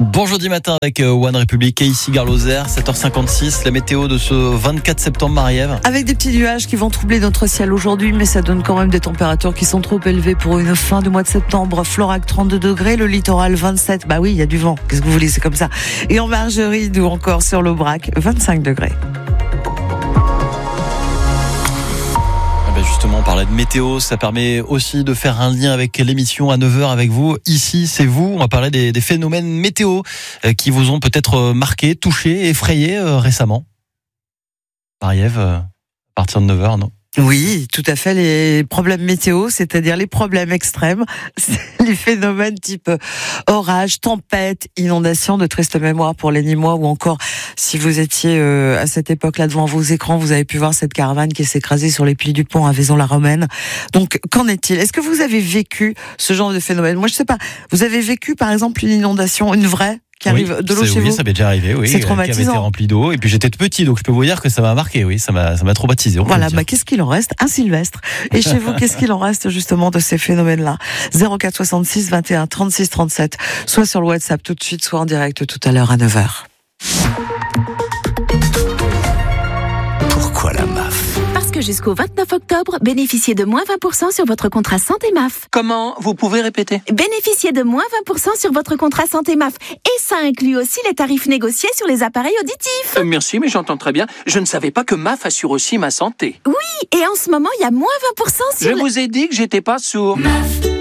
Bon jeudi matin avec One République et ici Gare Lozère, 7h56, la météo de ce 24 septembre, Marie-Ève. Avec des petits nuages qui vont troubler notre ciel aujourd'hui, mais ça donne quand même des températures qui sont trop élevées pour une fin de mois de septembre. Florac 32 degrés, le littoral 27, bah oui, il y a du vent, qu'est-ce que vous voulez, c'est comme ça. Et en Margeride ou encore sur l'Aubrac, 25 degrés. Justement, on parlait de météo, ça permet aussi de faire un lien avec l'émission à 9h avec vous. Ici, c'est vous. On va parler des phénomènes météo qui vous ont peut-être marqué, touché, effrayé récemment. Marie-Ève, à partir de 9h, non ? Oui, tout à fait, les problèmes météo, c'est-à-dire les problèmes extrêmes, c'est les phénomènes type orage, tempête, inondation, de triste mémoire pour les Nîmois, ou encore, si vous étiez à cette époque-là devant vos écrans, vous avez pu voir cette caravane qui s'est écrasée sur les plis du pont à Vaison-la-Romaine. Donc, qu'en est-il ? Est-ce que vous avez vécu ce genre de phénomène ? Moi, je sais pas. Vous avez vécu, par exemple, une inondation, une vraie, qui arrive de l'eau chez vous? Oui, ça m'est déjà arrivé, oui. C'est Qui traumatisant. avait été rempli d'eau. Et puis j'étais tout petit, donc je peux vous dire que ça m'a marqué, oui. Ça m'a traumatisé. Voilà, qu'est-ce qu'il en reste ? Un Sylvestre. Et chez vous, qu'est-ce qu'il en reste justement de ces phénomènes-là ? 04 66 21 36 37. Soit sur le WhatsApp tout de suite, soit en direct tout à l'heure à 9h. Pourquoi la MAF ? Parce que jusqu'au 29 octobre, bénéficiez de moins 20% sur votre contrat santé MAF. Comment ? Vous pouvez répéter ? Bénéficiez de moins 20% sur votre contrat santé MAF. Et ça inclut aussi les tarifs négociés sur les appareils auditifs. Merci, mais j'entends très bien. Je ne savais pas que MAF assure aussi ma santé. Oui, et en ce moment, il y a moins 20% sur Je vous ai dit que j'étais pas sourd. MAF.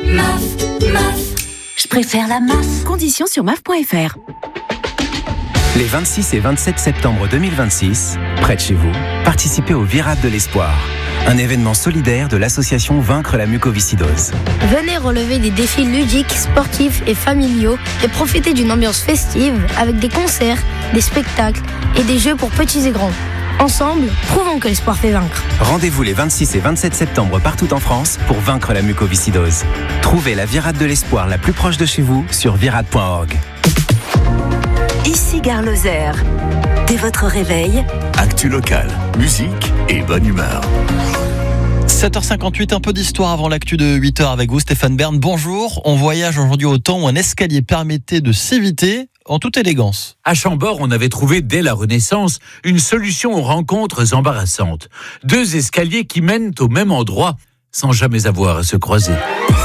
Je préfère la MAF. Conditions sur MAF.fr. Les 26 et 27 septembre 2026, près de chez vous, participez au Virade de l'Espoir, un événement solidaire de l'association Vaincre la mucoviscidose. Venez relever des défis ludiques, sportifs et familiaux et profitez d'une ambiance festive avec des concerts, des spectacles et des jeux pour petits et grands. Ensemble, prouvons que l'espoir fait vaincre. Rendez-vous les 26 et 27 septembre partout en France pour vaincre la mucoviscidose. Trouvez la Virade de l'Espoir la plus proche de chez vous sur virade.org. Ici Gare Lozère. Dès votre réveil, Actu locale, musique et bonne humeur. 7h58, un peu d'histoire avant l'actu de 8h avec vous, Stéphane Bern. Bonjour, on voyage aujourd'hui au temps où un escalier permettait de s'éviter en toute élégance. À Chambord, on avait trouvé dès la Renaissance une solution aux rencontres embarrassantes. 2 escaliers qui mènent au même endroit sans jamais avoir à se croiser.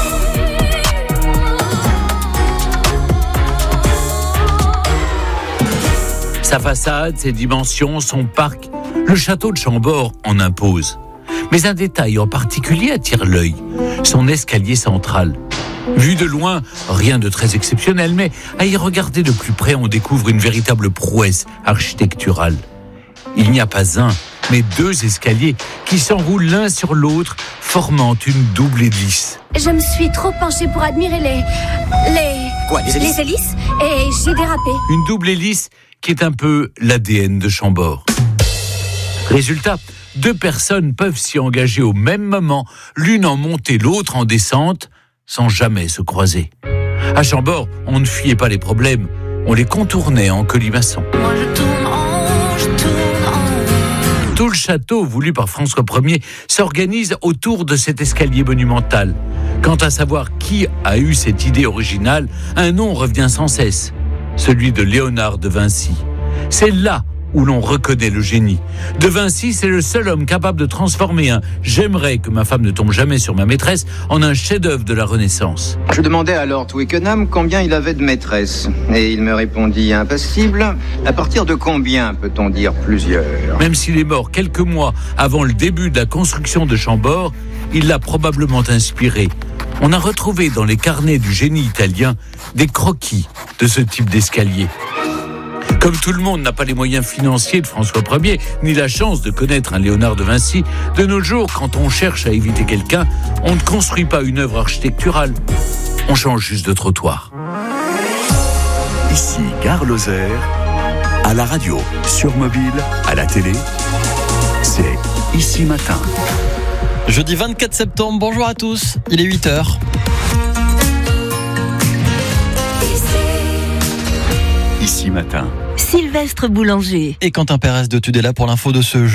Sa façade, ses dimensions, son parc, le château de Chambord en impose. Mais un détail en particulier attire l'œil, son escalier central. Vu de loin, rien de très exceptionnel, mais à y regarder de plus près, on découvre une véritable prouesse architecturale. Il n'y a pas un, mais 2 escaliers qui s'enroulent l'un sur l'autre, formant une double hélice. Je me suis trop penchée pour admirer les hélices et j'ai dérapé. Une double hélice qui est un peu l'ADN de Chambord. Résultat, 2 personnes peuvent s'y engager au même moment, l'une en montée, l'autre en descente, sans jamais se croiser. À Chambord, on ne fuyait pas les problèmes, on les contournait en colimaçon. moi je tourne en. Tout le château, voulu par François Ier, s'organise autour de cet escalier monumental. Quant à savoir qui a eu cette idée originale, un nom revient sans cesse, celui de Léonard de Vinci. C'est là où l'on reconnaît le génie. De Vinci, c'est le seul homme capable de transformer un « j'aimerais que ma femme ne tombe jamais sur ma maîtresse » en un chef-d'œuvre de la Renaissance. Je demandais à Lord Twickenham combien il avait de maîtresses. Et il me répondit impassible. À partir de combien peut-on dire plusieurs ? Même s'il est mort quelques mois avant le début de la construction de Chambord, il l'a probablement inspiré. On a retrouvé dans les carnets du génie italien des croquis de ce type d'escalier. Comme tout le monde n'a pas les moyens financiers de François Ier, ni la chance de connaître un Léonard de Vinci, de nos jours, quand on cherche à éviter quelqu'un, on ne construit pas une œuvre architecturale. On change juste de trottoir. Ici Gare Lozère, à la radio, sur mobile, à la télé, c'est Ici Matin. Jeudi 24 septembre, bonjour à tous, il est 8h. Ici Matin, Sylvestre Boulanger. Et Quentin Pérez de Tudela pour l'info de ce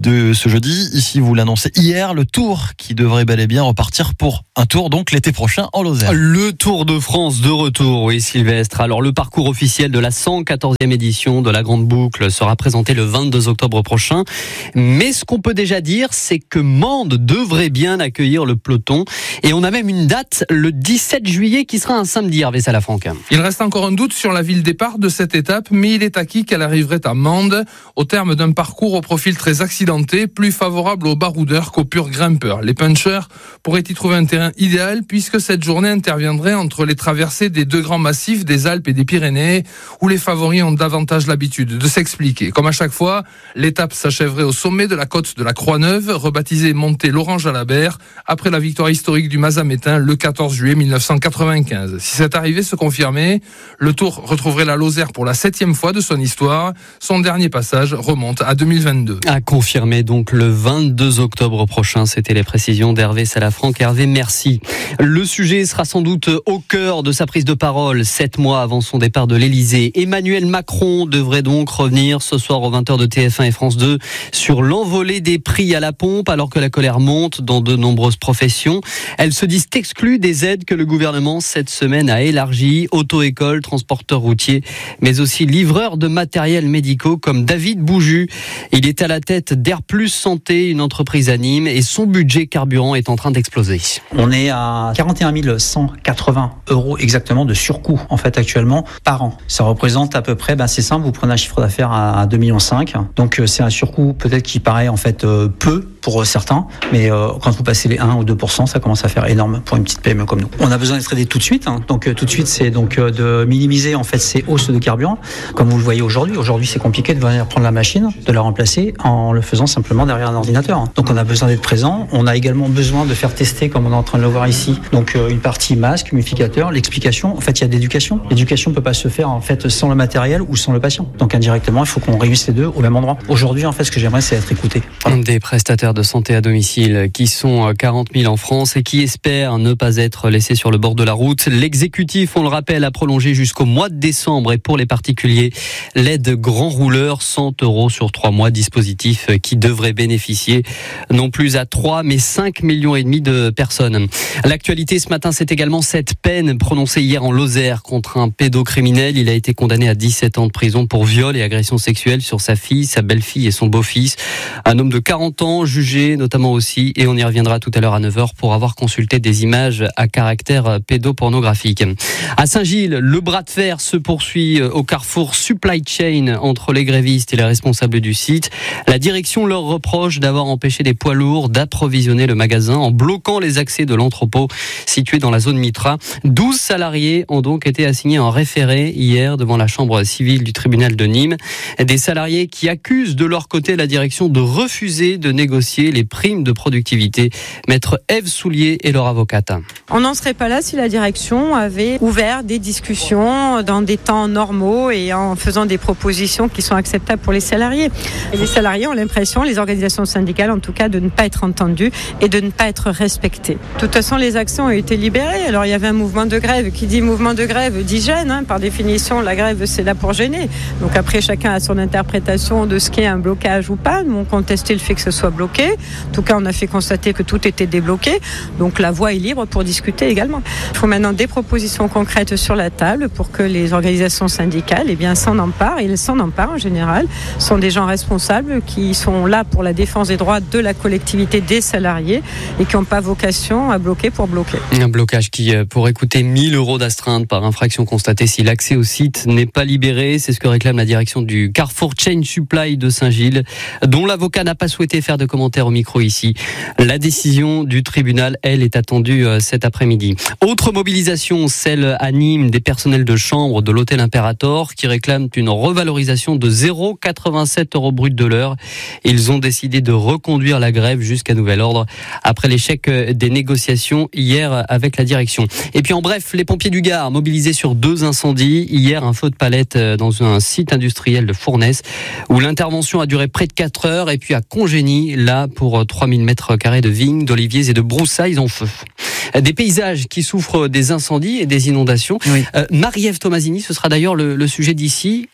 jeudi. Ici, vous l'annoncez hier, le Tour qui devrait bel et bien repartir pour un tour, donc l'été prochain en Lozère. Le Tour de France de retour, oui Sylvestre. Alors le parcours officiel de la 114e édition de la Grande Boucle sera présenté le 22 octobre prochain. Mais ce qu'on peut déjà dire, c'est que Mende devrait bien accueillir le peloton. Et on a même une date, le 17 juillet, qui sera un samedi, Hervé Salafranc. Il reste encore un doute sur la ville départ de cette étape, mais il est acquis qu'elle arriverait à Mende, au terme d'un parcours au profil très accidenté, plus favorable aux baroudeurs qu'aux purs grimpeurs. Les punchers pourraient y trouver un terrain idéal, puisque cette journée interviendrait entre les traversées des deux grands massifs des Alpes et des Pyrénées, où les favoris ont davantage l'habitude de s'expliquer. Comme à chaque fois, l'étape s'achèverait au sommet de la côte de la Croix-Neuve, rebaptisée Montée Laurent-Jalabert, après la victoire historique du Mazamétain le 14 juillet 1995. Si cette arrivée se confirmait, le Tour retrouverait la Lozère pour la 7e fois de son histoire. Son dernier passage remonte à 2022. À confirmer donc le 22 octobre prochain. C'était les précisions d'Hervé Salafranc. Hervé, merci. Le sujet sera sans doute au cœur de sa prise de parole 7 mois avant son départ de l'Elysée. Emmanuel Macron devrait donc revenir ce soir aux 20h de TF1 et France 2 sur l'envolée des prix à la pompe alors que la colère monte dans de nombreuses professions. Elles se disent exclues des aides que le gouvernement cette semaine a élargies. Auto-école, transporteurs routiers, mais aussi livreurs de matériel médicaux comme David Bouju. Il est à la tête d'Air Plus Santé, une entreprise à Nîmes, et son budget carburant est en train d'exploser. On est à 41 180 € exactement de surcoût en fait actuellement par an. Ça représente à peu près, c'est simple, vous prenez un chiffre d'affaires à 2,5 millions. Donc c'est un surcoût peut-être qui paraît en fait peu pour certains, mais quand vous passez les 1 ou 2%, ça commence à faire énorme pour une petite PME comme nous. On a besoin d'être aidé tout de suite. Donc tout de suite, c'est donc de minimiser en fait ces hausses de carburant, comme vous le voyez aujourd'hui. Aujourd'hui, c'est compliqué de venir prendre la machine, de la remplacer en le faisant simplement derrière un ordinateur. Donc on a besoin d'être présent. On a également besoin de faire tester, comme on est en train de le voir ici. Donc une partie masque, humidificateur, l'explication. En fait, il y a de l'éducation. L'éducation ne peut pas se faire en fait sans le matériel ou sans le patient. Donc indirectement, il faut qu'on réunisse les deux au même endroit. Aujourd'hui, en fait, ce que j'aimerais, c'est être écouté. Voilà. Des prestataires de santé à domicile qui sont 40 000 en France et qui espèrent ne pas être laissés sur le bord de la route. L'exécutif, on le rappelle, a prolongé jusqu'au mois de décembre et pour les particuliers, l'aide grand rouleur, 100 € sur 3 mois, dispositif qui devrait bénéficier non plus à 3 mais 5,5 millions de personnes. L'actualité ce matin, c'est également cette peine prononcée hier en Lozère contre un pédocriminel. Il a été condamné à 17 ans de prison pour viol et agression sexuelle sur sa fille, sa belle-fille et son beau-fils. Un homme de 40 ans, jugé notamment aussi, et on y reviendra tout à l'heure à 9h pour avoir consulté des images à caractère pédopornographique. À Saint-Gilles, le bras de fer se poursuit au carrefour Supply Chain entre les grévistes et les responsables du site. La direction leur reproche d'avoir empêché des poids lourds d'approvisionner le magasin en bloquant les accès de l'entrepôt situé dans la zone Mitra. 12 salariés ont donc été assignés en référé hier devant la chambre civile du tribunal de Nîmes. Des salariés qui accusent de leur côté la direction de refuser de négocier les primes de productivité. Maître Ève Soulier est leur avocate. On n'en serait pas là si la direction avait ouvert des discussions dans des temps normaux et en faisant des propositions qui sont acceptables pour les salariés. Et les salariés ont l'impression, les organisations syndicales en tout cas, de ne pas être entendues et de ne pas être respectées. De toute façon, les actions ont été libérées. Alors il y avait un mouvement de grève. Qui dit mouvement de grève dit gêne. Par définition, la grève, c'est là pour gêner. Donc après, chacun a son interprétation de ce qu'est un blocage ou pas. Nous, on contestait le fait que ce soit bloqué. En tout cas, on a fait constater que tout était débloqué. Donc la voie est libre pour discuter également. Il faut maintenant des propositions concrètes sur la table pour que les organisations syndicales s'en emparent. Et elles s'en emparent en général. Ce sont des gens responsables qui sont là pour la défense des droits de la collectivité des salariés et qui n'ont pas vocation à bloquer pour bloquer. Un blocage qui pourrait coûter 1 000 € d'astreinte par infraction constatée si l'accès au site n'est pas libéré. C'est ce que réclame la direction du Carrefour Chain Supply de Saint-Gilles, dont l'avocat n'a pas souhaité faire de commentaires au micro ici. La décision du tribunal, elle, est attendue cet après-midi. Autre mobilisation, celle à Nîmes des personnels de chambre de l'hôtel Imperator qui réclament une revalorisation de 0,87 € brut de l'heure. Ils ont décidé de reconduire la grève jusqu'à nouvel ordre après l'échec des négociations hier avec la direction. Et puis en bref, les pompiers du Gard mobilisés sur 2 incendies. Hier, un feu de palette dans un site industriel de Fournaise où l'intervention a duré près de 4 heures et puis à Congénie, là pour 3000 m² de vignes, d'oliviers et de broussailles en feu. Des paysages qui souffrent des incendies et des inondations. Oui. Marie-Ève Tomasini, ce sera d'ailleurs le sujet d'ici. d'ici,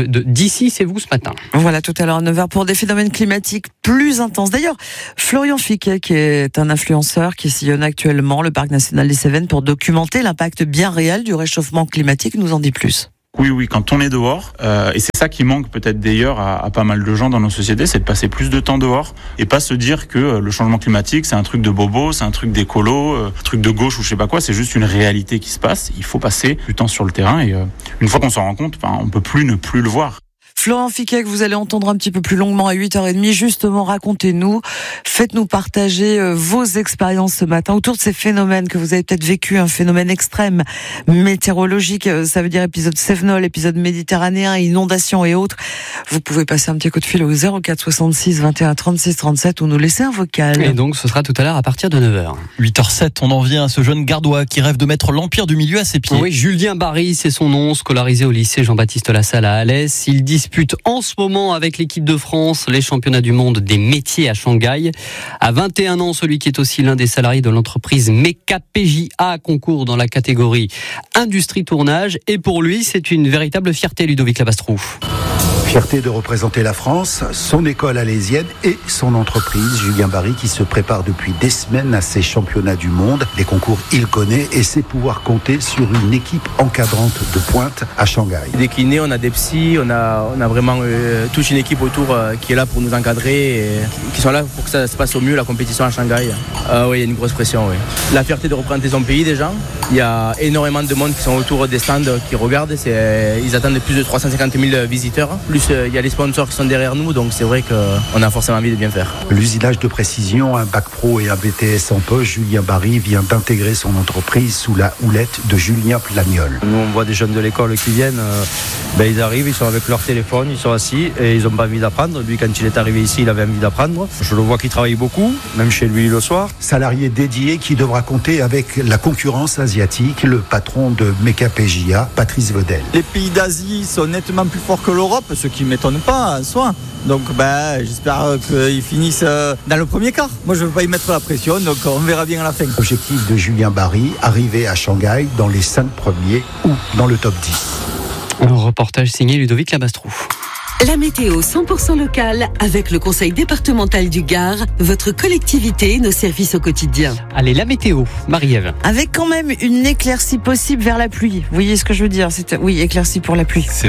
c'est vous ce matin. Voilà, tout à l'heure à 9h pour des phénomènes climatiques plus intenses. D'ailleurs, Florian Fiquet, qui est un influenceur qui sillonne actuellement le parc national des Cévennes pour documenter l'impact bien réel du réchauffement climatique, nous en dit plus. Oui, quand on est dehors, et c'est ça qui manque peut-être d'ailleurs à pas mal de gens dans nos sociétés, c'est de passer plus de temps dehors et pas se dire que le changement climatique c'est un truc de bobo, c'est un truc d'écolo, un truc de gauche ou je sais pas quoi, c'est juste une réalité qui se passe. Il faut passer du temps sur le terrain et une fois qu'on s'en rend compte, on peut plus ne plus le voir. Florian Fiquet, que vous allez entendre un petit peu plus longuement à 8h30, justement, racontez-nous, faites-nous partager vos expériences ce matin autour de ces phénomènes que vous avez peut-être vécu, un phénomène extrême météorologique, ça veut dire épisode Cévenol, épisode méditerranéen, inondations et autres. Vous pouvez passer un petit coup de fil au 04 66 21 36 37 ou nous laisser un vocal. Et donc ce sera tout à l'heure à partir de 9h. 8h07, on en vient à ce jeune gardois qui rêve de mettre l'Empire du Milieu à ses pieds. Oui, Julien Barry, c'est son nom, scolarisé au lycée Jean-Baptiste Lassalle à Alès. Il dispute en ce moment avec l'équipe de France les championnats du monde des métiers à Shanghai. À 21 ans, celui qui est aussi l'un des salariés de l'entreprise Meka PJA concourt dans la catégorie Industrie Tournage. Et pour lui, c'est une véritable fierté, Ludovic Labastrou. Fierté de représenter la France, son école alésienne et son entreprise. Julien Barry qui se prépare depuis des semaines à ces championnats du monde. Les concours, il connaît et sait pouvoir compter sur une équipe encadrante de pointe à Shanghai. Des kinés, on a des psys, on a vraiment toute une équipe autour qui est là pour nous encadrer et qui sont là pour que ça se passe au mieux, la compétition à Shanghai. Oui, il y a une grosse pression, oui. La fierté de représenter son pays déjà. Il y a énormément de monde qui sont autour des stands, qui regardent. Ils attendent plus de 350 000 visiteurs. Plus il y a les sponsors qui sont derrière nous, donc c'est vrai qu'on a forcément envie de bien faire. L'usinage de précision, un bac pro et un BTS en poche, Julien Barry vient d'intégrer son entreprise sous la houlette de Julien Plagnol. Nous on voit des jeunes de l'école qui viennent, ils arrivent, ils sont avec leur téléphone, ils sont assis et ils n'ont pas envie d'apprendre. Lui quand il est arrivé ici, il avait envie d'apprendre. Je le vois qu'il travaille beaucoup, même chez lui le soir. Salarié dédié qui devra compter avec la concurrence asiatique, le patron de Meka PJA, Patrice Vedel. Les pays d'Asie sont nettement plus forts que l'Europe, ce qui ne m'étonne pas en soi. Donc j'espère qu'ils finissent dans le premier quart. Moi je ne veux pas y mettre la pression, donc on verra bien à la fin. Objectif de Julien Barry, arriver à Shanghai dans les 5 premiers ou dans le top 10. Un reportage signé Ludovic Labastrou. La météo 100% locale avec le conseil départemental du Gard, votre collectivité, nos services au quotidien. Allez, la météo, Marie-Ève. Avec quand même une éclaircie possible vers la pluie. Vous voyez ce que je veux dire ? Oui, éclaircie pour la pluie. C'est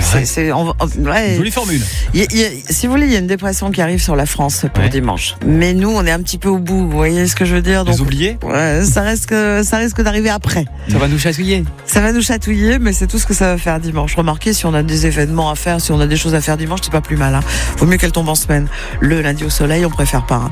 vrai. Jolie formule. Si vous voulez, il y a une dépression qui arrive sur la France pour dimanche. Mais nous, on est un petit peu au bout. Vous voyez ce que je veux dire ? Les oubliés ? Ouais, ça risque d'arriver après. Ça va nous chatouiller. Ça va nous chatouiller, mais c'est tout ce que ça va faire dimanche. Remarquez, si on a des événements à faire, si on a des choses à faire dimanche, c'est pas plus mal. Vaut mieux qu'elle tombe en semaine. Le lundi au soleil, on préfère pas.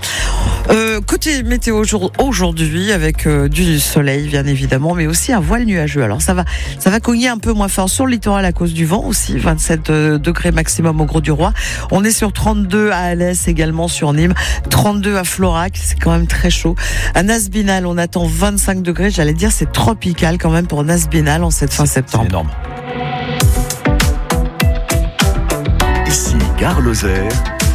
Côté météo aujourd'hui, avec du soleil bien évidemment, mais aussi un voile nuageux. Alors ça va cogner un peu moins fort sur le littoral à cause du vent aussi. 27 degrés maximum au Grau-du-Roi. On est sur 32 à Alès, également sur Nîmes, 32 à Florac, c'est quand même très chaud. À Nasbinal, on attend 25 degrés. J'allais dire c'est tropical quand même pour Nasbinal en cette fin septembre. C'est énorme. Ici Gare Lozère.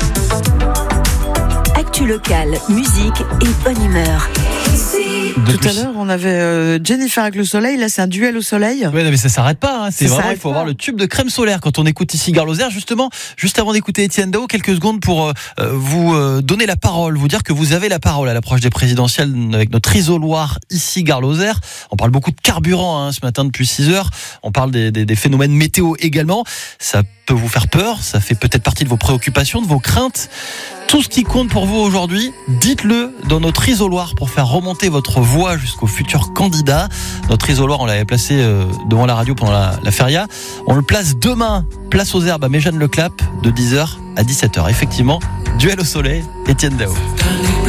Actu locale, musique et bonne humeur. Tout à l'heure, on avait Jennifer avec le soleil. Là, c'est un duel au soleil. Oui, mais ça s'arrête pas. C'est vraiment, il faut avoir le tube de crème solaire quand on écoute ici Gare Lozère. Justement, juste avant d'écouter Étienne Dao, quelques secondes pour vous donner la parole, vous dire que vous avez la parole à l'approche des présidentielles avec notre isoloir ici Gare Lozère. On parle beaucoup de carburant ce matin depuis 6 heures. On parle des phénomènes météo également. Ça peut vous faire peur. Ça fait peut-être partie de vos préoccupations, de vos craintes. Tout ce qui compte pour vous aujourd'hui, dites-le dans notre isoloir pour faire remonter votre voix jusqu'au futur candidat. Notre isoloir, on l'avait placé devant la radio pendant la feria. On le place demain, place aux herbes à Méjeanne-le-Clap, de 10h à 17h. Effectivement, duel au soleil, Étienne Dao.